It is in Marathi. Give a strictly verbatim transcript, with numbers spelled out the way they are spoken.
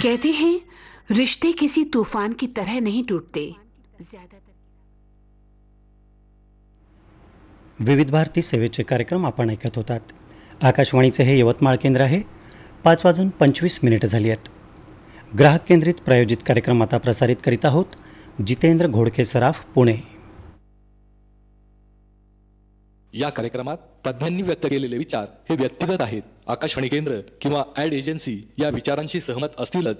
कहते हैं रिश्ते किसी तूफान की तरह नहीं टूटते, ज्यादातर विविध भारती सेवेचे कार्यक्रम आपण ऐकत होतात. आकाशवाणीचे हे यवतमाळ केंद्र आहे. पाच वाजून पंचवीस मिनिटं झाली आहेत. ग्राहक केंद्रित प्रायोजित कार्यक्रम आता प्रसारित करीत आहोत. जितेंद्र घोडके सराफ, पुणे. या कार्यक्रमात तज्ज्ञांनी व्यक्त केलेले विचार हे व्यक्तिगत आहेत. आकाशवाणी केंद्र किंवा ॲड एजन्सी या विचारांशी सहमत असतीलच